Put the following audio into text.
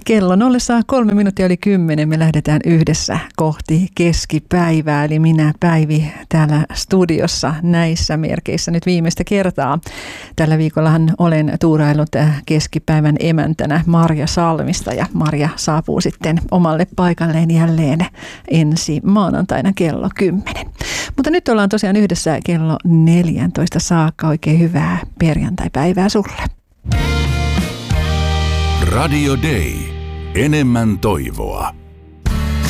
Kello 3:03 me lähdetään yhdessä kohti keskipäivää, eli minä Päivi täällä studiossa näissä merkeissä nyt viimeistä kertaa. Tällä viikollahan olen tuuraillut keskipäivän emäntänä Marja Salmista ja Marja saapuu sitten omalle paikalleen jälleen ensi maanantaina kello 10. Mutta nyt ollaan tosiaan yhdessä kello 14 saakka. Oikein hyvää perjantaipäivää sulle. Radio Day. Enemmän toivoa.